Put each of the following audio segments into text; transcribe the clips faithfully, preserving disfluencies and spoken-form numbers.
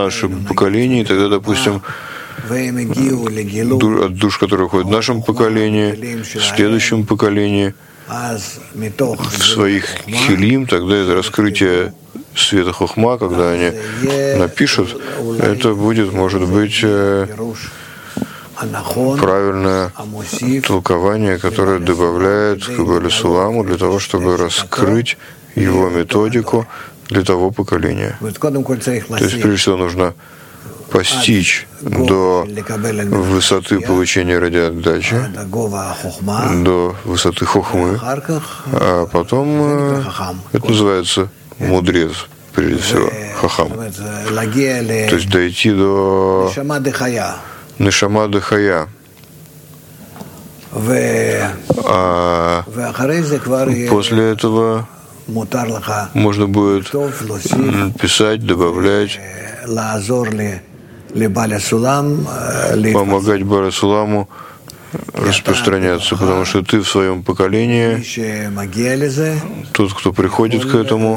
нашем поколении, тогда, допустим, от душ, которые уходят в нашем поколении, в следующем поколении, в своих хилим, тогда это раскрытие света хохма, когда они напишут, это будет, может быть, правильное толкование, которое добавляет к Бааль Суламу для того, чтобы раскрыть его методику для того поколения. То есть, прежде всего, нужно постичь до высоты получения радиоотдачи, до высоты хохмы, а потом это называется мудрец, прежде всего, хахам. То есть дойти до нешама дехая. А после этого можно будет писать, добавлять, помогать Бааль Суламу распространяться, потому что ты в своем поколении, тот, кто приходит к этому,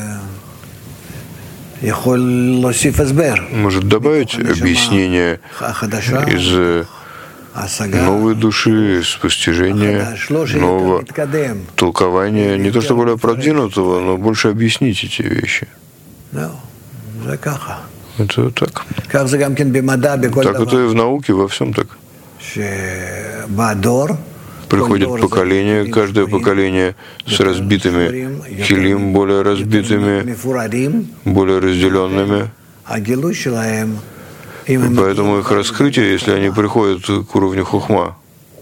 может добавить объяснение из новой души, из постижения нового толкования, не то что более продвинутого, но больше объяснить эти вещи. Это так. Так это и в науке, во всем так. Приходит поколение, каждое поколение с разбитыми хилим, более разбитыми, более разделенными. Поэтому их раскрытие, если они приходят к уровню хохма,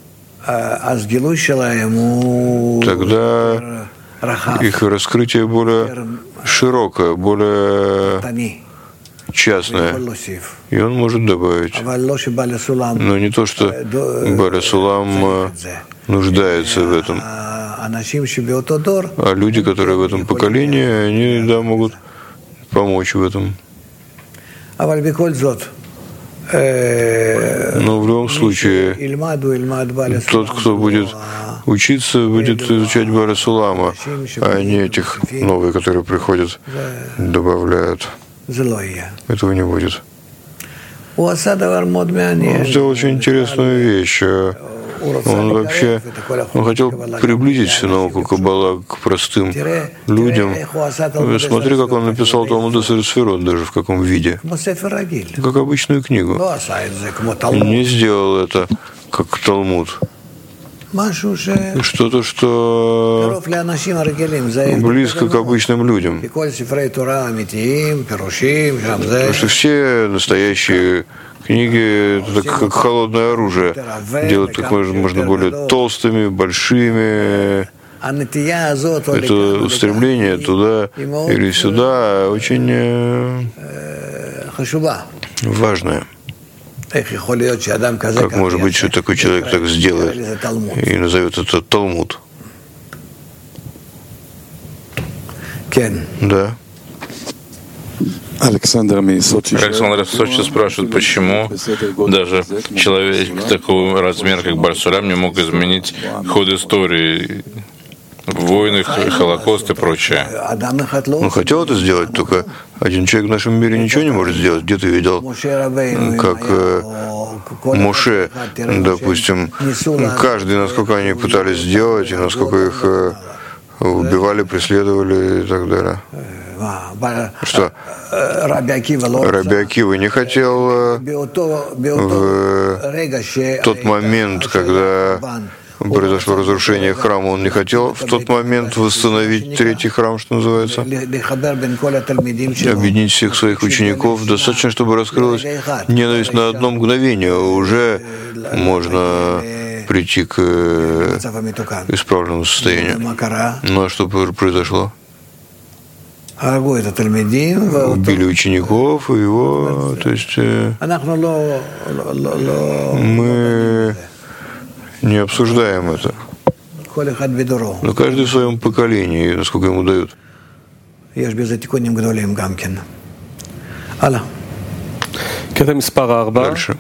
тогда их раскрытие более широкое, более частное, и он может добавить. Но не то, что Бааль Сулам нуждается в этом, а люди, которые в этом поколении, они, да, могут помочь в этом. Но в любом случае, тот, кто будет учиться, будет изучать Бааль Сулама, а не этих новых, которые приходят, добавляют. Этого не будет. Он сделал очень интересную вещь. Он вообще он хотел приблизить всю науку Каббала к простым людям. Смотри, как он написал Талмуд Эсер Сферот, даже в каком виде. Как обычную книгу. Не сделал это как Талмуд. Что-то, что близко к обычным людям. Потому что все настоящие книги — это как холодное оружие. Делать как можно более толстыми, большими. Это устремление туда или сюда очень важное. Как может быть, что такой человек так сделает и назовет это Талмуд? Да. Александр из Сочи спрашивает, почему даже человек такого размера, как Бааль Сулам, не мог изменить ход истории, войны, Холокост и прочее. Он хотел это сделать, только один человек в нашем мире ничего не может сделать. Где ты видел, как э, Моше, допустим, каждый, насколько они пытались сделать, и насколько их э, убивали, преследовали и так далее. Что? Раби Акива не хотел э, в тот момент, когда произошло разрушение храма, он не хотел в тот момент восстановить третий храм, что называется, объединить всех своих учеников. Достаточно, чтобы раскрылась ненависть на одно мгновение, уже можно прийти к исправленному состоянию. Ну а что произошло? Убили учеников, и его, то есть мы не обсуждаем это. Но каждый в своем поколении, насколько ему дают. Дальше.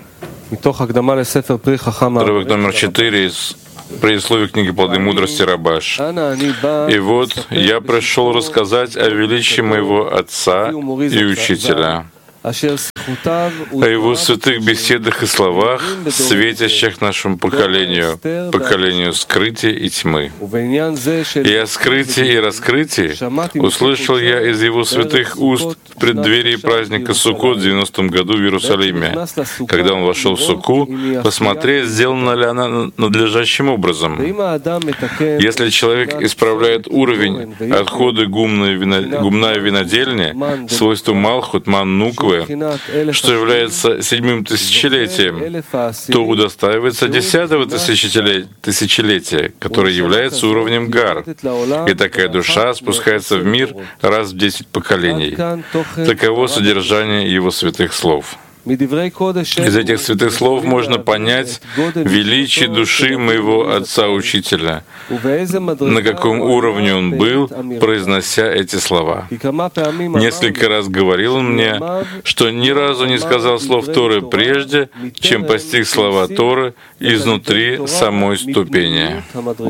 Отрывок номер четыре из предисловия книги «Плоды мудрости» Рабаш. «И вот я пришел рассказать о величии моего отца и учителя, о его святых беседах и словах, светящих нашему поколению, поколению скрытия и тьмы. И о скрытии и раскрытии услышал я из его святых уст в преддверии праздника Суккот в девяностом году в Иерусалиме, когда он вошел в Сукку, посмотреть, сделана ли она надлежащим образом. Если человек исправляет уровень отхода гумна и винодельни, свойство Малхут, Ман Нуквы, что является седьмым тысячелетием, то удостаивается десятого тысячелетия, которое является уровнем Гар. И такая душа спускается в мир раз в десять поколений. Таково содержание его святых слов. Из этих святых слов можно понять величие души моего отца-учителя, на каком уровне он был, произнося эти слова. Несколько раз говорил он мне, что ни разу не сказал слов Торы прежде, чем постиг слова Торы изнутри самой ступени.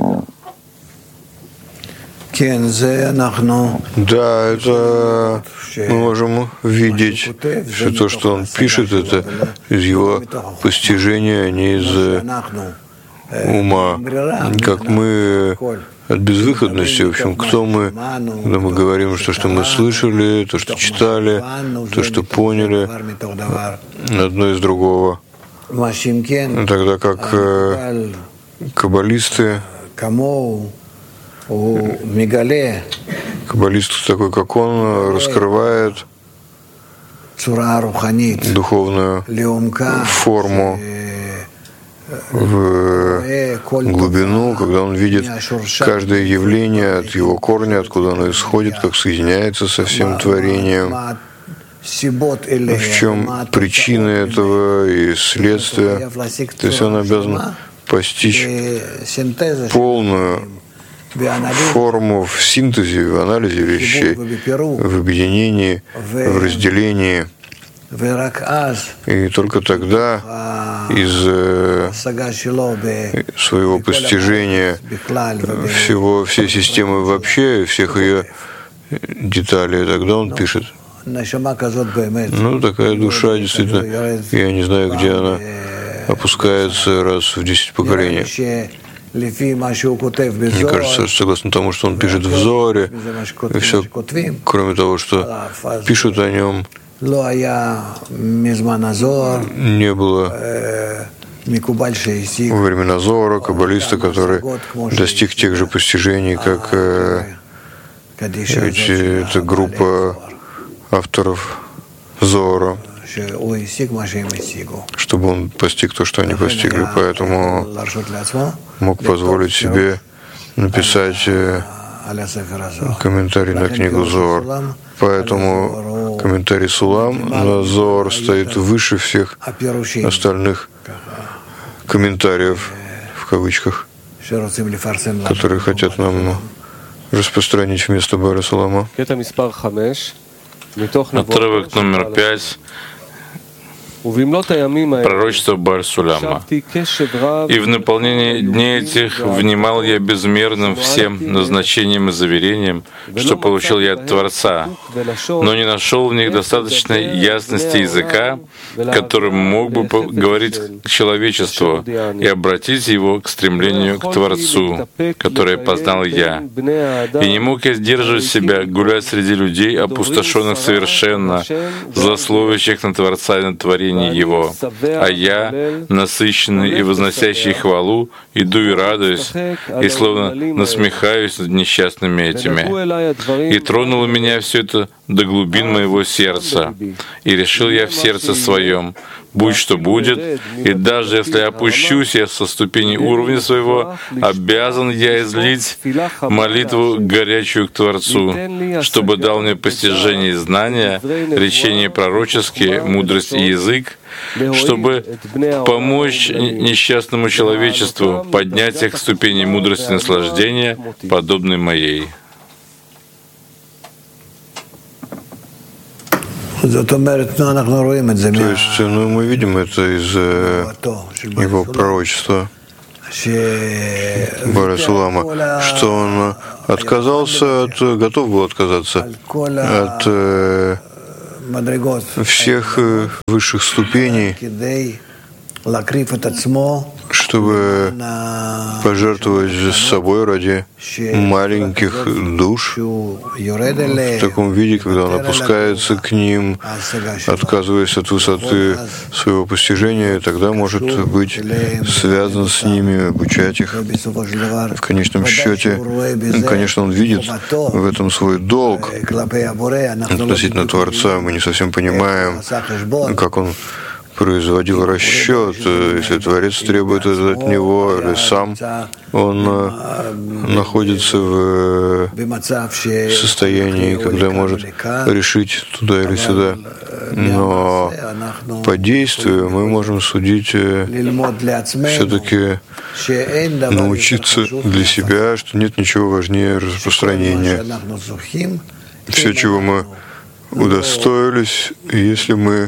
Да, это мы можем видеть, что то, что он пишет, это из его постижения, а не из ума. Как мы от безвыходности, в общем, кто мы, когда мы говорим, что, что мы слышали, то, что читали, то, что поняли, одно из другого. Тогда как э, каббалисты, каббалист такой, как он, раскрывает духовную форму в глубину, когда он видит каждое явление от его корня, откуда оно исходит, как соединяется со всем творением, в чем причины этого и следствия. То есть он обязан постичь полную форму в синтезе, в анализе вещей, в объединении, в разделении. И только тогда из своего постижения всего, всей системы вообще, всех ее деталей, тогда он пишет. Ну, такая душа, действительно, я не знаю, где она опускается раз в десять поколений. Мне кажется, согласно тому, что он пишет в Зоре, и все, кроме того, что пишут о нем, не было во времена Зора каббалиста, который достиг тех же постижений, как эти, эта группа авторов Зора, чтобы он постиг то, что они постигли. Поэтому мог позволить себе написать комментарий на книгу Зоор. Поэтому комментарий Сулам на Зоор стоит выше всех остальных комментариев, в кавычках, которые хотят нам распространить вместо Бара Сулама. Отрывок номер пять. Пророчество Бар-Суляма. «И в наполнении дней этих внимал я безмерным всем назначениям и заверениям, что получил я от Творца, но не нашел в них достаточной ясности языка, которым мог бы говорить к человечеству и обратить его к стремлению к Творцу, которое познал я. И не мог я сдерживать себя, гулять среди людей, опустошенных совершенно, злословящих на Творца и на творение Его. А я, насыщенный и возносящий хвалу, иду и радуюсь, и словно насмехаюсь над несчастными этими. И тронуло меня все это до глубин моего сердца. И решил я в сердце своем, будь что будет, и даже если опущусь я со ступени уровня своего, обязан я излить молитву горячую к Творцу, чтобы дал мне постижение и знания, речения пророческие, мудрость и язык, чтобы помочь несчастному человечеству поднять их к ступени мудрости и наслаждения, подобной моей». То есть, ну, мы видим это из его пророчества Бара Сулама, что он отказался от, готов был отказаться от всех высших ступеней, чтобы пожертвовать собой ради маленьких душ в таком виде, когда он опускается к ним, отказываясь от высоты своего постижения, тогда может быть связан с ними, обучать их. В конечном счете, конечно, он видит в этом свой долг относительно Творца. Мы не совсем понимаем, как он производил расчет, если Творец требует это от него, или сам он находится в состоянии, когда может решить туда или сюда. Но по действию мы можем судить, все-таки научиться для себя, что нет ничего важнее распространения. Все, чего мы удостоились, если мы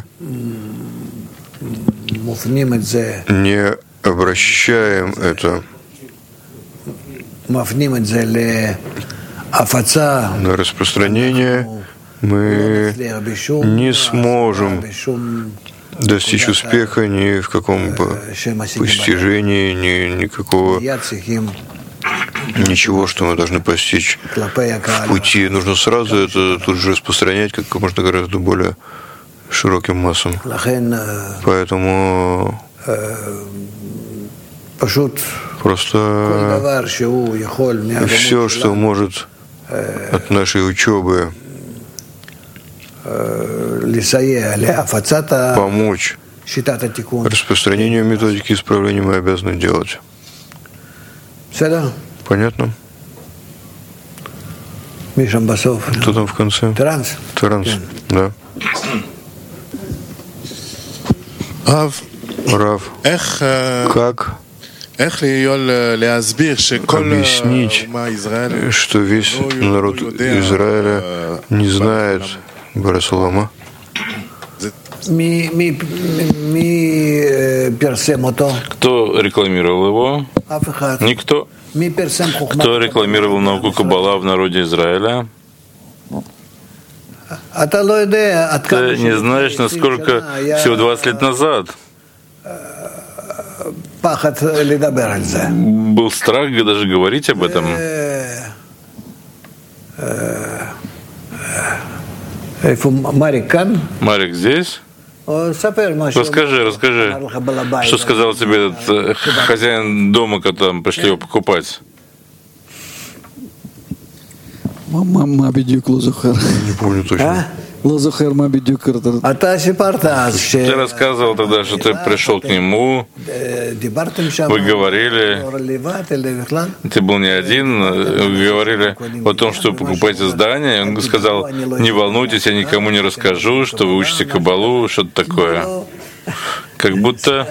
не обращаем это на распространение, мы не сможем достичь успеха ни в каком постижении, ни никакого ничего, что мы должны постичь в пути. Нужно сразу это тут же распространять как можно гораздо более широким массам. Поэтому просто все, что может от нашей учебы помочь распространению методики исправления, мы обязаны делать. Понятно? Кто там в конце? Транс. Транс, да. Рав, как объяснить, что весь народ Израиля не знает Барасулама? Кто рекламировал его? Никто. Кто рекламировал науку Каббала в народе Израиля? Ты не знаешь, насколько всего двадцать лет назад был страх даже говорить об этом. Марик здесь? Расскажи, расскажи, что сказал тебе этот хозяин дома, когда там пришли его покупать? Не помню точно. Ты рассказывал тогда, что ты пришел к нему, вы говорили, ты был не один, вы говорили о том, что вы покупаете здание, он сказал, не волнуйтесь, я никому не расскажу, что вы учите Каббалу, что-то такое. Как будто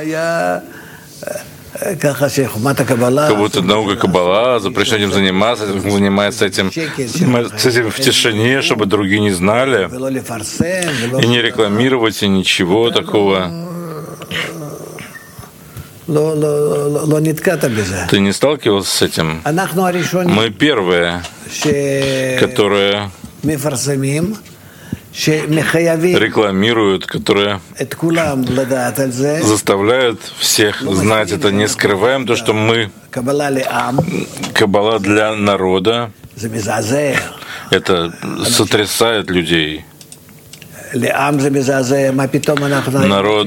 Как будто наука Каббала, запрещено этим заниматься, занимается этим, занимается этим в тишине, чтобы другие не знали, и не рекламировать, и ничего такого. Ты не сталкивался с этим? Мы первые, которые рекламируют, которые заставляют всех знать это, не скрываем то, что мы Каббала для народа. Это сотрясает людей. Народ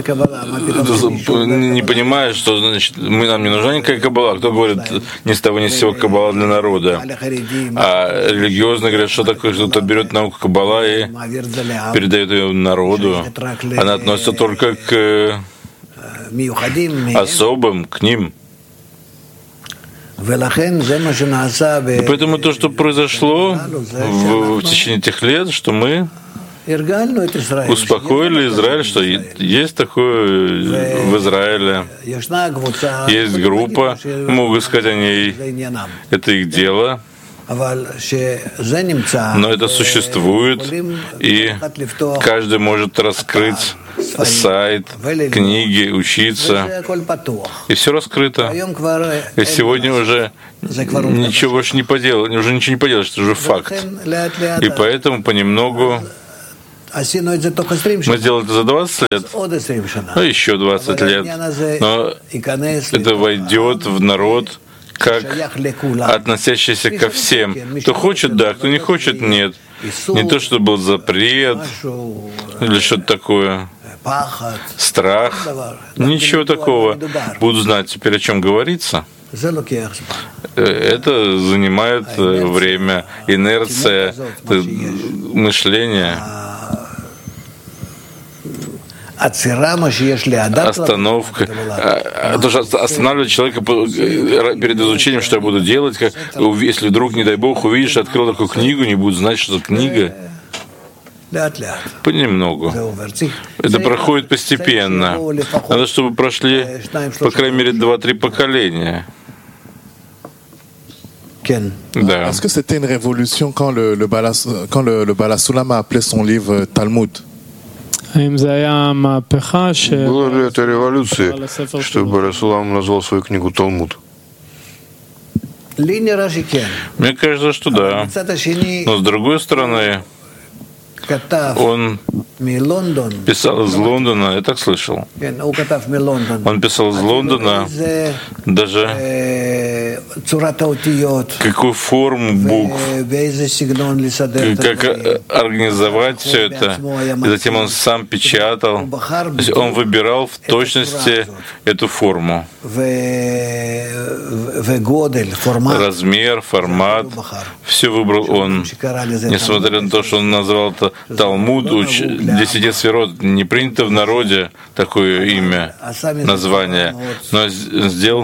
не понимает, что значит, мы, нам не нужна никакая Каббала. Кто говорит ни с того ни с сего Каббала для народа? А религиозно говорят, что такое, кто-то берет науку Каббала и передает ее народу. Она относится только к особым, к ним. И поэтому то, что произошло в, в течение этих лет, что мы успокоили Израиль, что есть такое в Израиле, есть группа, могут сказать о ней, это их дело, но это существует, и каждый может раскрыть сайт, книги, учиться, и все раскрыто. И сегодня уже ничего больше не поделать, уже ничего не поделаешь, это уже факт. И поэтому понемногу Мы сделали это за двадцать лет, ну еще двадцать лет. Но это войдет в народ как относящийся ко всем. Кто хочет, да, кто не хочет, нет. Не то, что был запрет или что-то такое. Страх. Ничего такого. Буду знать теперь, о чем говорится. Это занимает время, инерция, мышление. Остановка. То, что останавливает человека перед изучением, что я буду делать, как, если вдруг, не дай Бог, увидишь, открыл такую книгу, не будет знать, что это книга. Понемногу. Это проходит постепенно. Надо, чтобы прошли, по крайней мере, два-три поколения. Да. Est-ce que c'était une révolution quand le, le, Balas, quand le, le Balasulam a appelé son livre Talmud? Была ли это революция, что Барасулам назвал свою книгу Талмуд? Мне кажется, что да. Но с другой стороны, он писал из Лондона, я так слышал. Он писал из Лондона даже какую форму букв, как организовать все это. И затем он сам печатал. То есть он выбирал в точности эту форму. Размер, формат. Все выбрал он. Несмотря на то, что он назвал это Талмуд, десяти сферот, не принято в народе такое имя, название, но сделал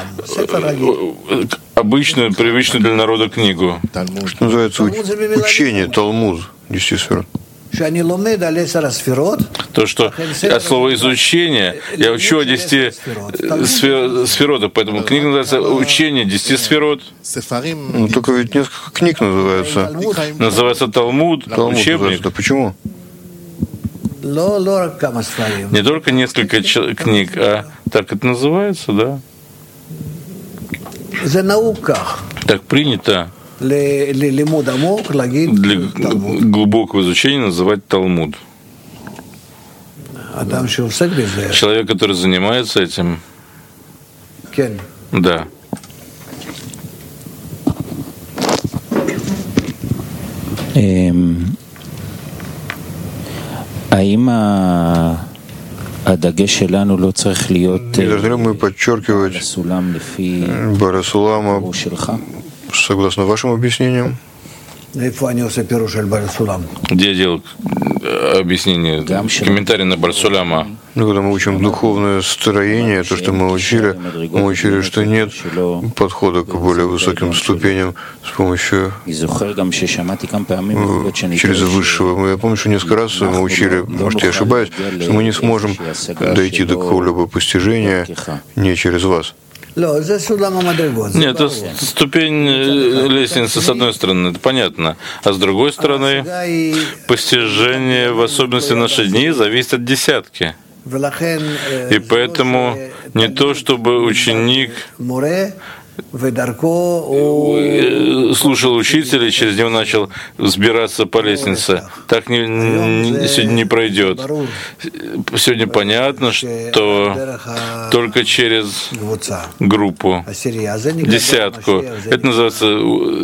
обычную, привычную для народа книгу. Что называется учение Талмуд, десяти сферот. То, что от слова изучение, я учу о десяти сферотах, поэтому книга называется «Учение десяти сферот». Ну, только ведь несколько книг называется. Называется Талмуд, Талмуд учебник. Да почему? Не только несколько книг, а так это называется, да? Так принято для глубокого изучения называть Талмуд. Человек, который занимается этим, да. Не должны мы подчеркивать Барасулама согласно вашим объяснениям? Где я делал объяснение, комментарий на Барасулама? Ну, когда мы учим духовное строение, то, что мы учили, мы учили, что нет подхода к более высоким ступеням с помощью через высшего. Я помню, что несколько раз мы учили, может, я ошибаюсь, что мы не сможем дойти до какого-либо постижения не через вас. Нет, это ступень лестницы, с одной стороны, это понятно. А с другой стороны, постижение, в особенности в наши дни, зависит от десятки. И поэтому не то, чтобы ученик слушал учителя и через него начал взбираться по лестнице. Так не, не, сегодня не пройдет. Сегодня понятно, что только через группу, десятку. Это называется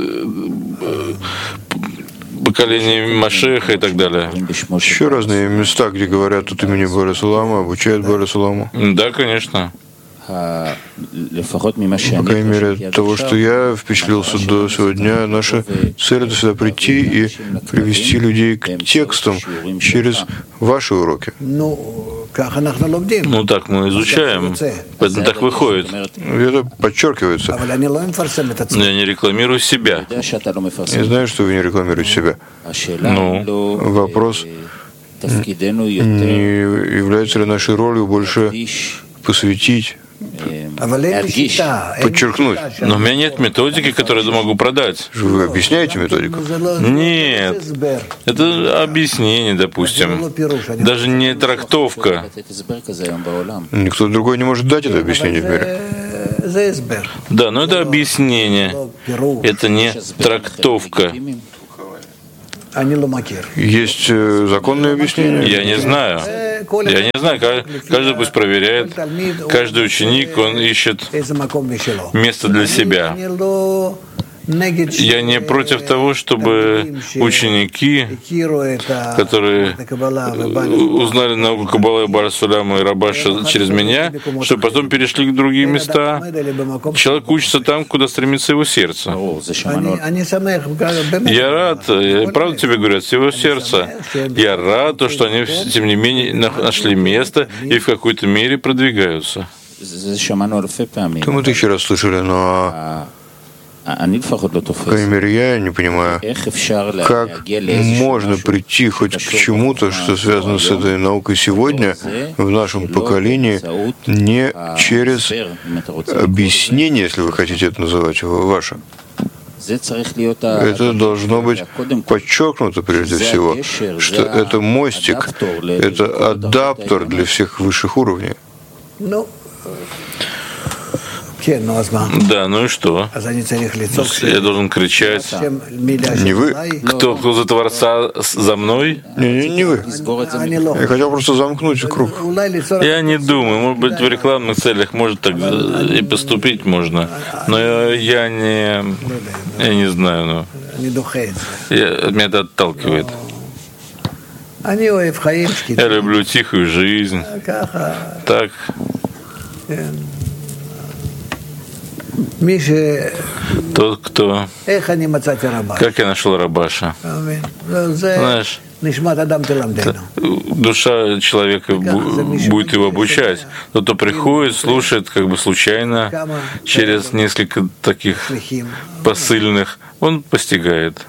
поколение Машеха и так далее. Еще разные места, где говорят от имени Барасулама, обучают Барасуламу. Да, конечно. По крайней мере, от того, что я впечатлился до сегодня, наша цель — это сюда прийти и привести людей к текстам через ваши уроки. Ну, так мы изучаем, поэтому так выходит. Это подчеркивается. Но я не рекламирую себя. Я знаю, что вы не рекламируете себя. Ну, вопрос, не является ли нашей ролью больше посвятить, подчеркнуть. Но у меня нет методики, которую я могу продать. Вы объясняете методику? Нет. Это объяснение, допустим. Даже не трактовка. Никто другой не может дать это объяснение в мире. Да, но это объяснение. Это не трактовка. Есть законные объяснения? Я не знаю. Я не знаю, каждый пусть проверяет. Каждый ученик, он ищет место для себя. Я не против того, чтобы ученики, которые узнали науку Каббалы, Бааль Сулама и Рабаша через меня, чтобы потом перешли к другим местам. Человек учится там, куда стремится его сердце. Я рад, я правда тебе говорю, от всего сердца. Я рад, что они, тем не менее, нашли место и в какой-то мере продвигаются. Это мы тысячу раз слышали, но по крайней мере, я не понимаю, как можно прийти хоть к чему-то, что связано с этой наукой сегодня, в нашем поколении, не через объяснение, если вы хотите это называть, ваше. Это должно быть подчеркнуто прежде всего, что это мостик, это адаптер для всех высших уровней. Да, ну и что? Я должен кричать. Не вы? Кто, кто за Творца за мной? Не, не, не вы. Я хотел просто замкнуть круг. Я не думаю. Может быть, в рекламных целях может так и поступить можно. Но я не... Я не знаю. Но я, меня это отталкивает. Я люблю тихую жизнь. Так. Тот, кто... Как я нашел Рабаша? Знаешь, душа человека будет его обучать. Тот, кто приходит, слушает как бы случайно, через несколько таких посыльных, он постигает.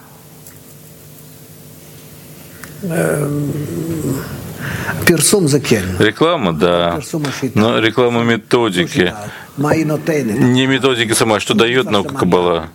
Реклама, да, но реклама методики, не методики сама, что дает наука Каббала.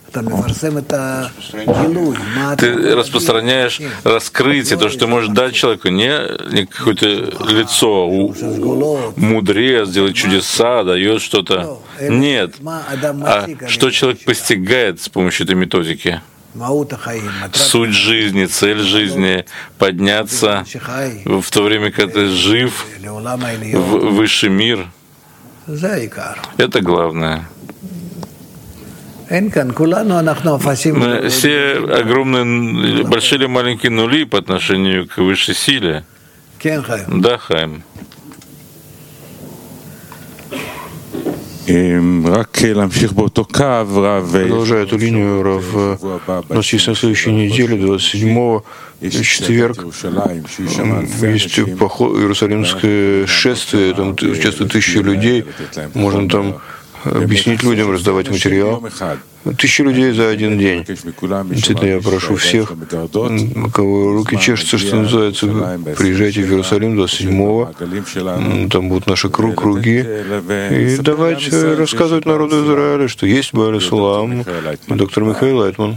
Ты распространяешь раскрытие, то, что ты можешь дать человеку, не какое-то лицо, мудрец, делает чудеса, дает что-то. Нет, а что человек постигает с помощью этой методики. Суть жизни, цель жизни — подняться в то время, когда ты жив в высший мир. Это главное. Мы все огромные, большие или маленькие нули по отношению к высшей силе. Да, Хайм. Продолжая эту линию, Рав, у нас есть на следующей неделе, двадцать седьмого, четверг, есть поход, иерусалимское шествие, там участвуют тысячи людей, можно там объяснить людям, раздавать материал. Тысячи людей за один день. Действительно, я прошу всех, у кого руки чешутся, что называется, приезжайте в Иерусалим двадцать седьмого, там будут наши круг, круги, и давайте рассказывать народу Израиля, что есть Бааль Сулам, доктор Михаил Лайтман.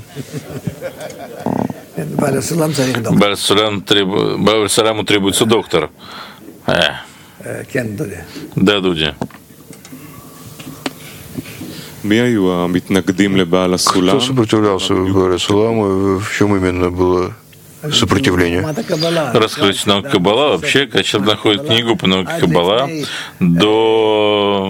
Бааль Суламу требуется доктор. Э. Да, Дуди. Кто сопротивлялся Баалю Суламу, в чем именно было сопротивление? Раскрыть науку Каббала. Вообще, когда человек находит книгу по науке Каббала, до...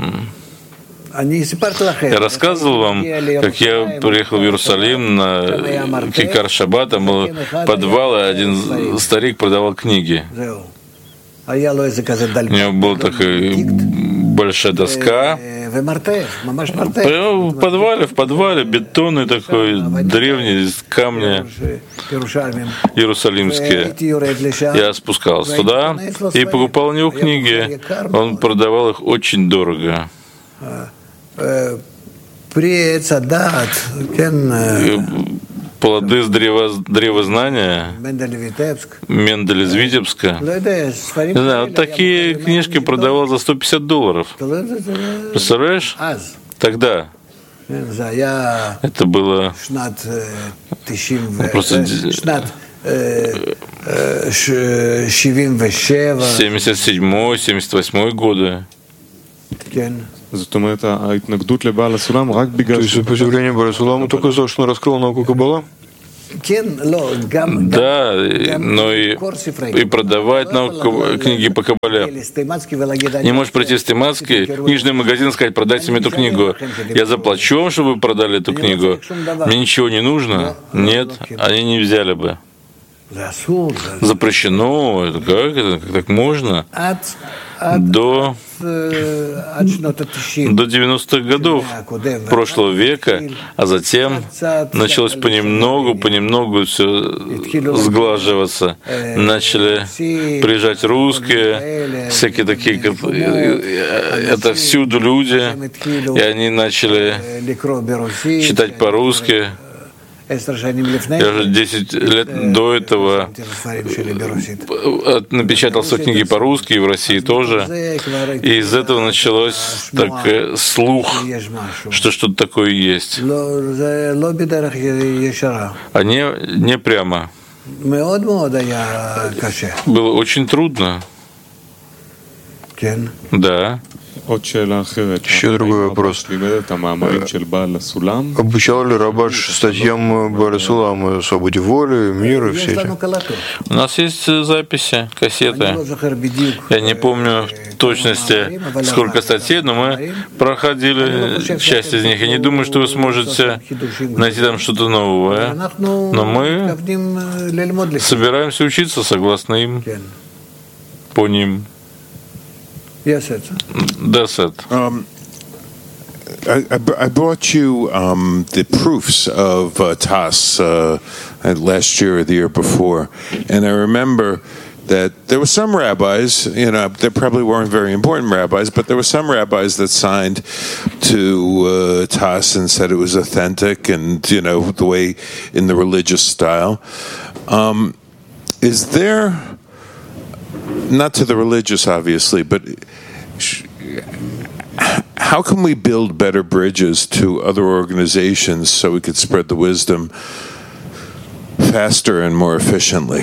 Я рассказывал вам, как я приехал в Иерусалим на Кикар Шаббат, там был подвал, и один старик продавал книги. У него была такая большая доска, в подвале, в подвале, бетонный такой, древний, из камня, иерусалимские. Я спускался туда и покупал у него книги. Он продавал их очень дорого. Плоды с древа, древознания, Мендель из Витебска. Не знаю, вот такие книжки продавал за сто пятьдесят долларов. Представляешь? Тогда. Это было просто семьдесят седьмой, семьдесят восьмой годы. То есть сопротивление Баалю Суламу только за то, что он раскрыл науку Каббала? Да, но и, и продавать науку, книги по Кабале. Не можешь прийти в Стиматский книжный магазин и сказать: продайте мне эту книгу. Я заплачу вам, чтобы вы продали эту книгу. Мне ничего не нужно. Нет, они не взяли бы. Запрещено. Это как это? Как так можно? До, до девяностых годов прошлого века, а затем началось понемногу, понемногу все сглаживаться. Начали приезжать русские, всякие такие, это всюду люди, и они начали читать по-русски. Я уже десять лет до этого напечатал свои книги по-русски, и в России тоже. И из этого началось так, слух, что что-то такое есть. А не, не прямо. Было очень трудно. Да. Еще другой вопрос. Обучал ли Рабаш статьям Бааля Сулама о свободе воли, мира, все эти? У нас есть записи, кассеты. Я не помню в точности, сколько статей, но мы проходили часть из них. Я не думаю, что вы сможете найти там что-то новое. Но мы собираемся учиться согласно им, по ним. Yes, That's it. Um, I, I brought you um, the proofs of uh, T A S uh, last year or the year before, and I remember that there were some rabbis, you know, they probably weren't very important rabbis, but there were some rabbis that signed to uh, T A S and said it was authentic and, you know, the way in the religious style. Um, is there, not to the religious obviously, but how can we build better bridges to other organizations so we could spread the wisdom faster and more efficiently?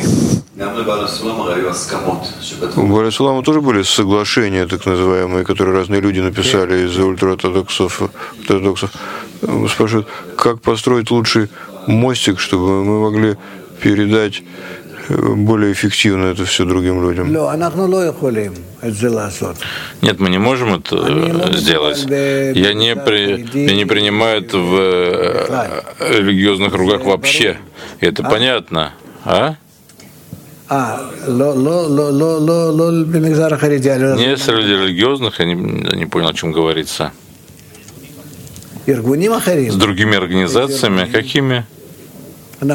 У Бааля Сулама тоже были соглашения, так называемые, которые разные люди написали из ультраортодоксов. Спрашивают, как построить лучший мостик, чтобы мы могли передать более эффективно это все другим людям? Нет, мы не можем это сделать. Я не, при, я не принимаю это в религиозных кругах вообще. И это понятно. А? Не среди религиозных, я не, не понял, о чем говорится. С другими организациями, какими? Мы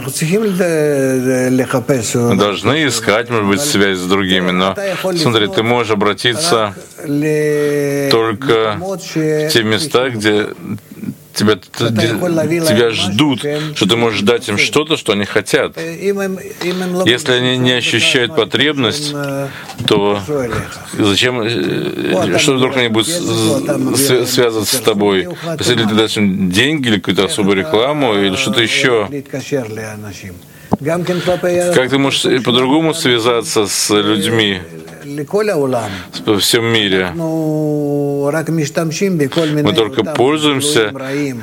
должны искать, может быть, связь с другими, но смотри, ты можешь обратиться только в те места, где тебя, тебя ждут, что ты можешь дать им что-то, что они хотят. Если они не ощущают потребность, то зачем, что вдруг они будут связываться с тобой? Если ты дашь им деньги или какую-то особую рекламу или что-то еще? Как ты можешь по-другому связаться с людьми во всем мире? Мы только пользуемся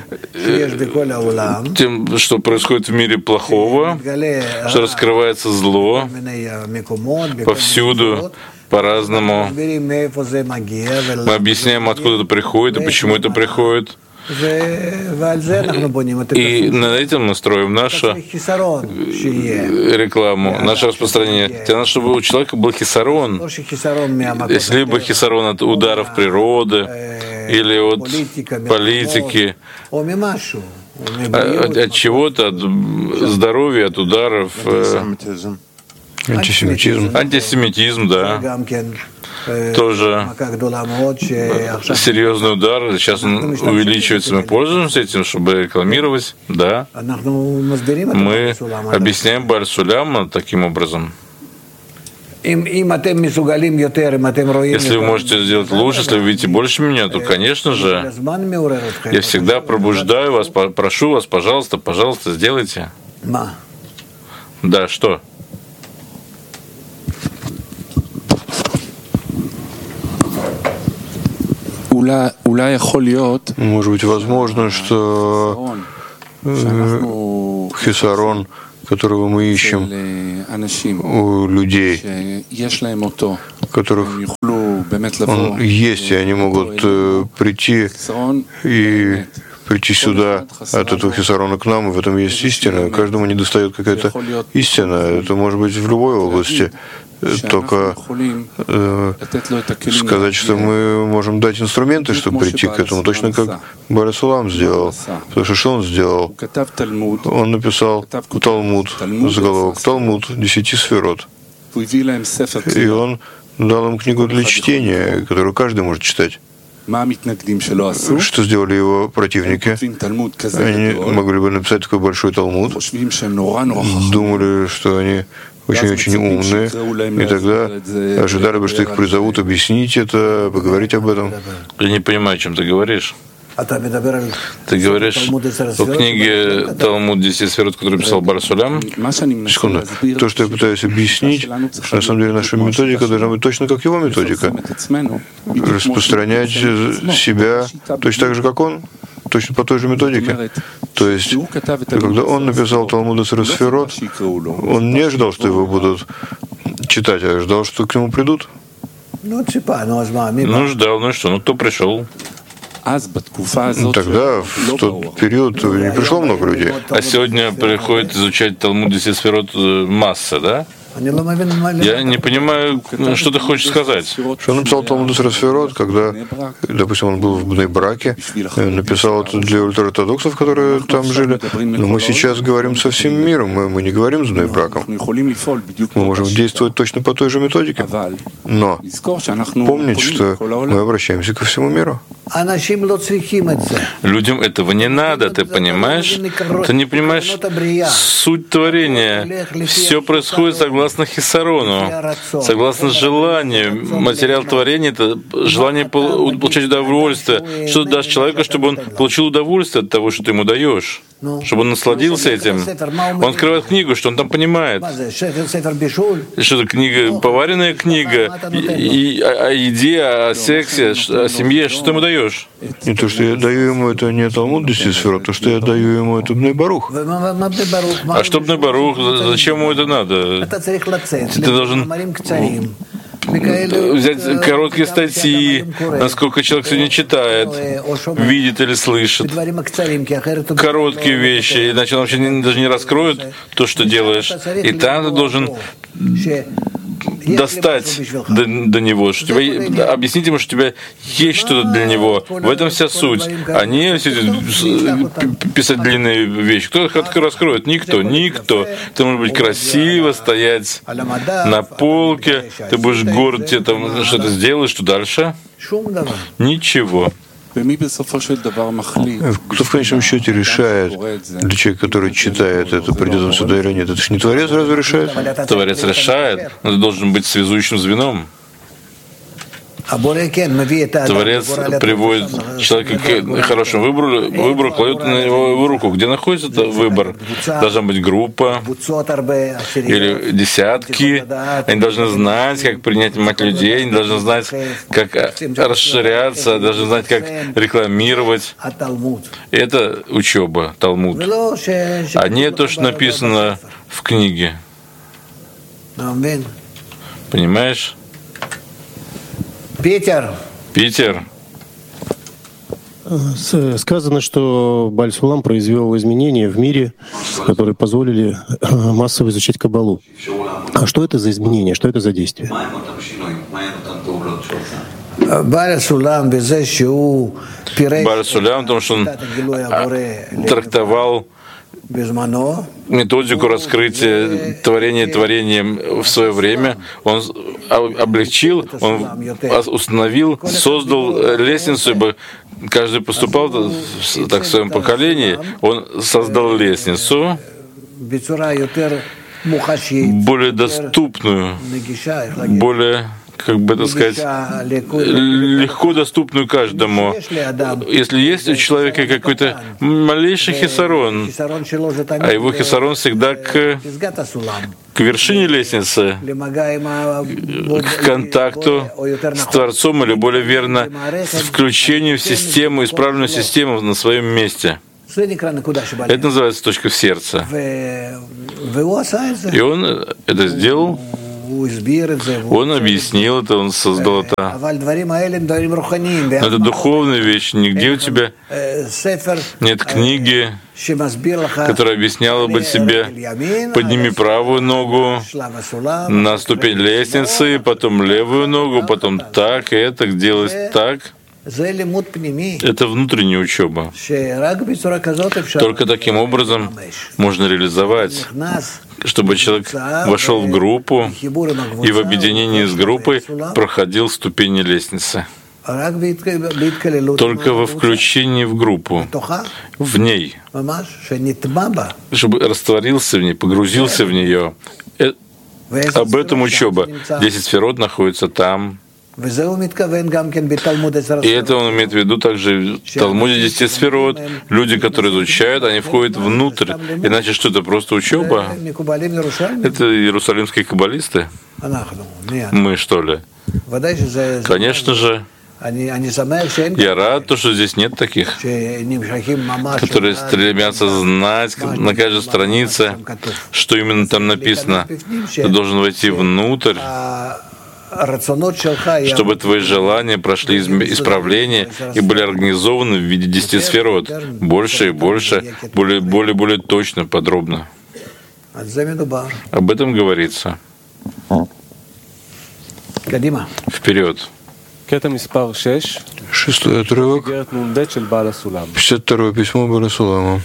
тем, что происходит в мире плохого, что раскрывается зло повсюду, по-разному. Мы объясняем, откуда это приходит и почему это приходит. И на этом мы строим нашу рекламу, наше распространение. Тебе надо, чтобы у человека был хисарон. Если либо хисарон от ударов природы, или от политики, от, от чего-то, от здоровья, от ударов. Антисемитизм. Антисемитизм, да. Тоже серьезный удар. Сейчас он увеличивается. Мы пользуемся этим, чтобы рекламировать. Да. Мы объясняем Бааля Сулама таким образом. Если вы можете сделать лучше, если вы видите больше меня, то, конечно же, я всегда пробуждаю вас, прошу вас, пожалуйста, пожалуйста, сделайте. Да, что? Может быть, возможно, что хисарон которого мы ищем у людей, у которых он есть, и они могут э, прийти и прийти сюда от этого хисарона к нам, и в этом есть истина. Каждому недостает какая-то истина. Это может быть в любой области. Только э, сказать, что мы можем дать инструменты, чтобы прийти к этому, точно как Бааль Сулам сделал. Потому что что он сделал? Он написал Талмуд, заголовок Талмуд, десяти сферот. И он дал им книгу для чтения, которую каждый может читать. Что сделали его противники? Они могли бы написать такой большой Талмуд, думали, что они очень-очень умные, и тогда ожидали бы, что их призовут объяснить это, поговорить об этом. Я не понимаю, о чем ты говоришь. Ты говоришь о книге «Талмуд десяти сферот», которую писал Бааль Сулам? Секунду. То, что я пытаюсь объяснить, на самом деле наша методика должна быть точно как его методика. Распространять себя точно так же, как он, точно по той же методике. То есть, когда он написал Талмуд десяти сферот, он не ожидал, что его будут читать, а ожидал, что к нему придут. Ну, ждал, ну что, ну кто пришел? Тогда, в тот период, не пришло много людей. А сегодня приходит изучать Талмуд десяти сферот масса, да? Я не понимаю, что ты хочешь сказать. Что он написал Талмуд десяти сферот, когда, допустим, он был в Бней-Браке, написал это для ультраортодоксов, которые там жили. Но мы сейчас говорим со всем миром, мы, мы не говорим с Бней-Браком. Мы можем действовать точно по той же методике. Но помнить, что мы обращаемся ко всему миру. Людям этого не надо, ты понимаешь? Ты не понимаешь суть творения. Все происходит согласно хисарону, согласно желанию. Материал творения — это желание получать удовольствие. Что ты дашь человеку, чтобы он получил удовольствие от того, что ты ему даешь? Чтобы он насладился этим. Он открывает книгу, что он там понимает. Что это книга, поваренная книга, и, и о, о еде, о сексе, о семье. Что ты ему даешь? И то, что я даю ему, это не Талмуд десяти сферот, то, что я даю ему, это Бней-Барух. А что Бней-Барух? Зачем ему это надо? Ты должен взять короткие статьи, насколько человек сегодня читает, видит или слышит. Короткие вещи, иначе он вообще не, даже не раскроет то, что делаешь. И там ты должен достать до, до него, что тебя, объяснить ему, что у тебя есть что-то для него. В этом вся суть. А не писать длинные вещи. Кто их раскроет? Никто. Никто. Ты можешь быть красиво, стоять на полке, ты будешь горд, тебе там что-то сделаешь, что дальше? Ничего. Кто в конечном счете решает, для человека, который читает это, придет он сюда или нет? Это же не Творец разве решает? Творец решает, но ты должен быть связующим звеном. Творец приводит человека к хорошему выбору, выбору кладет на его руку. Где находится этот выбор? Должна быть группа или десятки. Они должны знать, как принимать людей, они должны знать, как расширяться, должны знать, как рекламировать. Это учеба, Талмуд. А не то, что написано в книге. Понимаешь? Питер. Питер. Сказано, что Бааль Сулам произвел изменения в мире, которые позволили массово изучать Каббалу. А что это за изменения, что это за действие? Бааль Сулам, Бааль Сулам, потому что он трактовал методику раскрытия творения творением в свое время. Он облегчил, он установил, создал лестницу, ибо каждый поступал так в своем поколении. Он создал лестницу, более доступную, более, как бы это сказать, легко доступную каждому. Если есть у человека какой-то малейший хисарон, а его хисарон всегда к, к вершине лестницы, к контакту с Творцом, или более верно, с включением в систему, исправленную систему на своем месте. Это называется точка в сердце. И он это сделал. Он объяснил это, он создал это. Это духовная вещь. Нигде у тебя нет книги, которая объясняла бы тебе: подними правую ногу на ступень лестницы, потом левую ногу, потом так, и это делать так. Это внутренняя учеба. Только таким образом можно реализовать, чтобы человек вошел в группу и в объединении с группой проходил ступени лестницы. Только во включении в группу, в ней, чтобы растворился в ней, погрузился в нее. Об этом учеба. Десять сферот находится там. И это он имеет в виду также в Талмуде десяти сферот. Люди, которые изучают, они входят внутрь. Иначе что, это просто учеба? Это иерусалимские каббалисты? Мы, что ли? Конечно же. Я рад, что здесь нет таких, которые стремятся знать на каждой странице, что именно там написано. Ты должен войти внутрь, чтобы твои желания прошли исправление и были организованы в виде десяти сферот, больше и больше, более, более, более точно, подробно. Об этом говорится. Вперед. Шестой отрывок, пятьдесят второе письмо Бааль Сулама.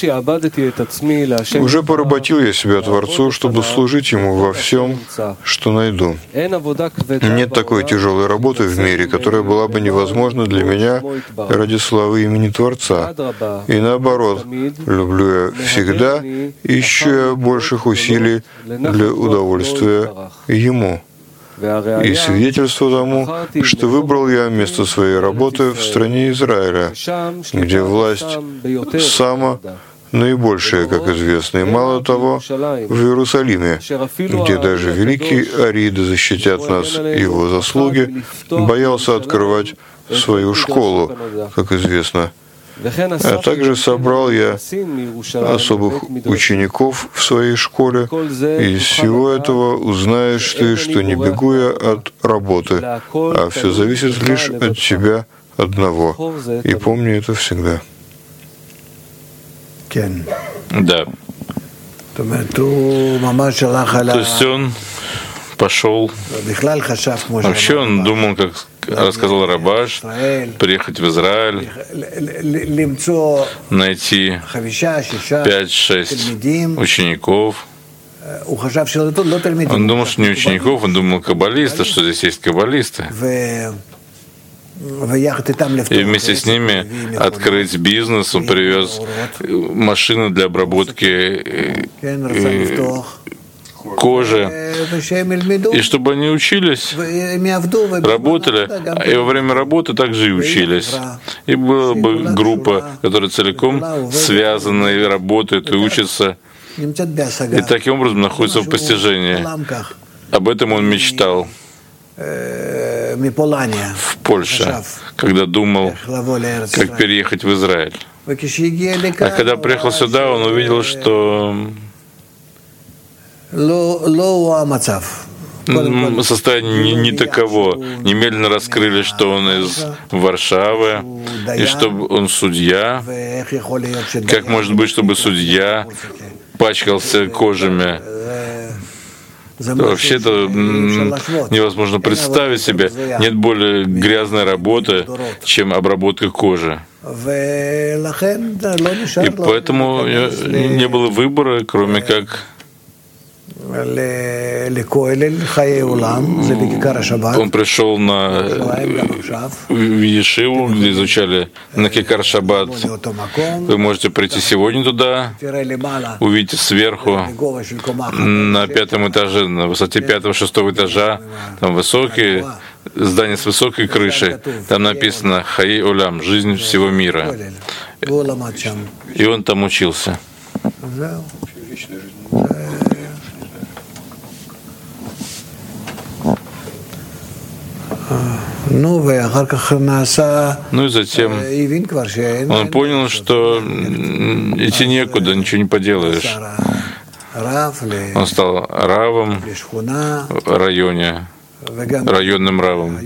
«Уже поработил я себя Творцу, чтобы служить Ему во всем, что найду. Нет такой тяжелой работы в мире, которая была бы невозможна для меня ради славы имени Творца. И наоборот, люблю я всегда, ищу я больших усилий для удовольствия Ему. И свидетельство тому, что выбрал я место своей работы в стране Израиля, где власть сама наибольшая, как известно, и мало того, в Иерусалиме, где даже великий Арида защитят нас его заслуги, боялся открывать свою школу, как известно. А также собрал я особых учеников в своей школе, и из всего этого узнаешь ты, что не бегу я от работы, а все зависит лишь от тебя одного. И помни это всегда». Да. То есть он пошел. Вообще он думал, как рассказал Рабаш, приехать в Израиль, найти пять-шесть учеников. Он думал, что не учеников, он думал каббалисты, что здесь есть каббалисты. И вместе с ними открыть бизнес. Он привез машины для обработки кожи, и чтобы они учились, работали, и во время работы также и учились. И была бы группа, которая целиком связана и работает, и учится, и таким образом находится в постижении. Об этом он мечтал в Польше, когда думал, как переехать в Израиль. А когда приехал сюда, он увидел, что состояние не, не таково. Немедленно раскрыли, что он из Варшавы, и что он судья. Как может быть, чтобы судья пачкался кожами? Вообще-то невозможно представить себе. Нет более грязной работы, чем обработка кожи. И поэтому не было выбора, кроме как он пришел на в Ешиву, где изучали на Кикар Шаббат. Вы можете прийти сегодня туда, увидите сверху, на пятом этаже, на высоте пятого-шестого этажа, там высокие здания с высокой крышей. Там написано «Хаей Олам» — «Жизнь всего мира». И он там учился. Ну и затем он понял, что идти некуда, ничего не поделаешь. Он стал равом в районе, районным равом.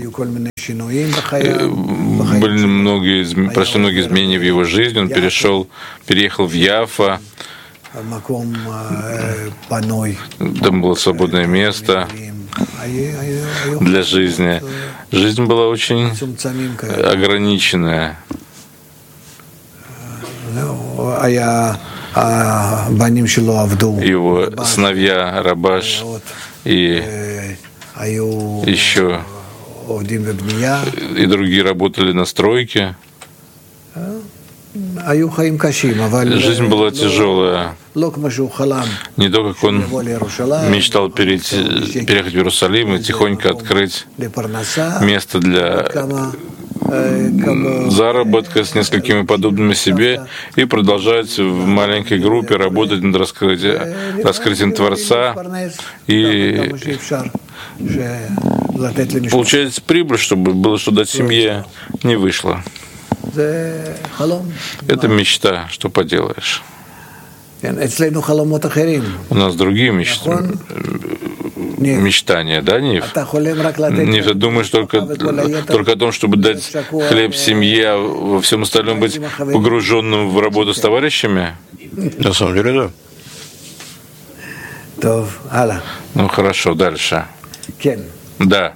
Были многие, прошли многие изменения в его жизни. Он перешел, переехал в Яффа. Там было свободное место для жизни. Жизнь была очень ограниченная. Его сыновья Рабаш и еще и другие работали на стройке. Жизнь была тяжелая. Не то, как он мечтал перейти, переехать в Иерусалим и тихонько открыть место для заработка с несколькими подобными себе и продолжать в маленькой группе работать над раскрытием, раскрытием Творца и получать прибыль, чтобы было что дать семье, не вышло. Это мечта, что поделаешь. У нас другие мечты, мечтания, да, Нив? Нив, ты думаешь только, только о том, чтобы дать хлеб семье, а во всем остальном быть погруженным в работу с товарищами? На самом деле, да. Ну хорошо, дальше. Да.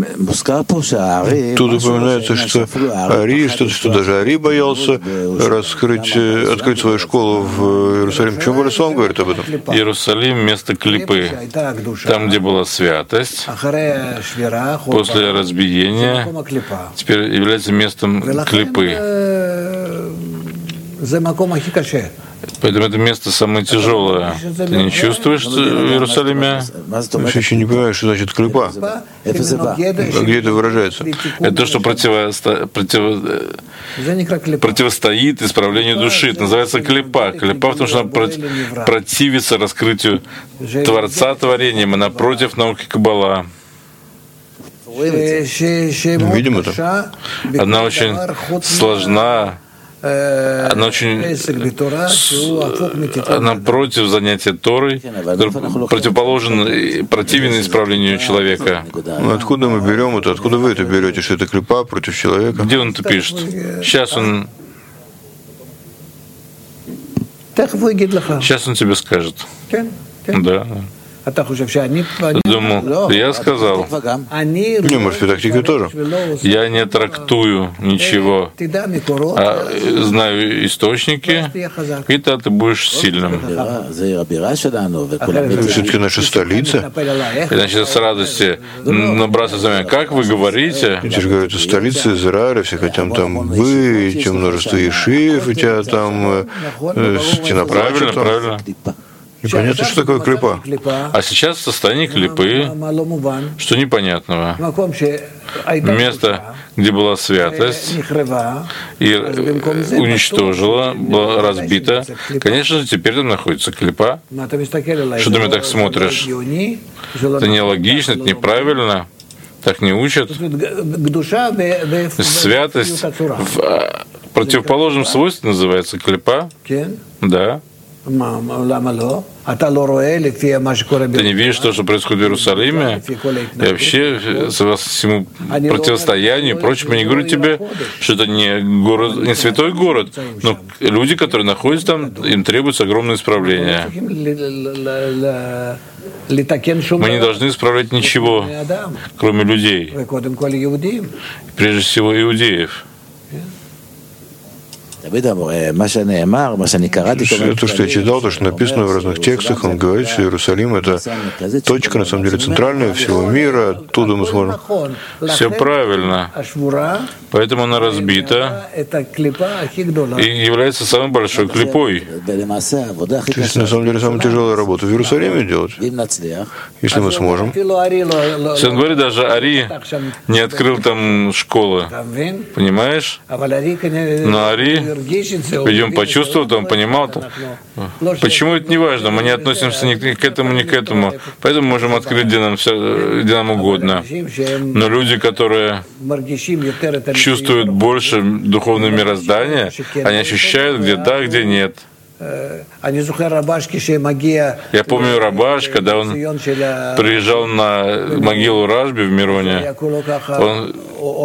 Тут упоминается, что Ари, что, что даже Ари боялся раскрыть, открыть свою школу в Иерусалиме. Почему Иерусалим говорит об этом? Иерусалим — место клипы, там, где была святость, после разбиения теперь является местом клипы. Поэтому это место самое тяжелое. Ты не чувствуешь в Иерусалиме? Ты еще не понимаешь, что значит клипа. А где это выражается? Это то, что противосто... против... противостоит исправлению души. Это называется клипа. Клипа, потому что она противится раскрытию Творца творением, она против науки Каббала. Видим это. Она очень сложна. Она очень она против занятия Торой, противоположен, противен исправлению человека. Ну, откуда мы берем это? Откуда вы это берете, что это клипа против человека? Где он это пишет? Сейчас он Сейчас он тебе скажет. Да. Ты думал, я сказал. Не, может, в тактике тоже. Я не трактую ничего, а знаю источники, и тогда ты будешь сильным. Это все-таки наша столица. Иначе с радости набраться за меня. Как вы говорите? Эти же говорят, столица Израиля, все хотят там быть, множество ешив, у тебя там стена правильно, правильно. Непонятно, что такое клипа. А сейчас в состоянии клипы, что непонятного. Место, где была святость, и уничтожила, была разбита. Конечно же, теперь там находится клипа. Что ты меня так смотришь? Это нелогично, это неправильно. Так не учат. Святость в противоположном свойстве называется клипа. Да. Ты не видишь то, что происходит в Иерусалиме, и вообще всему противостоянию и прочему. Я не говорю тебе, что это не, город, не святой город, но люди, которые находятся там, им требуется огромное исправление. Мы не должны исправлять ничего, кроме людей, прежде всего иудеев. То, что я читал, то, что написано в разных текстах, он говорит, что Иерусалим — это точка, на самом деле, центральная всего мира, оттуда мы сможем... Все правильно. Поэтому она разбита и является самой большой клипой. То есть, на самом деле, самая тяжелая работа в Иерусалиме делать, если мы сможем. Если он говорит, даже Ари не открыл там школы, понимаешь? Но Ари Ведь он почувствовал, он понимал, почему это не важно, мы не относимся ни к этому, ни к этому, поэтому можем открыть где нам, все, где нам угодно. Но люди, которые чувствуют больше духовное мироздание, они ощущают, где да, где нет. Я помню Рабаш, когда он приезжал на могилу Рашби в Мироне, он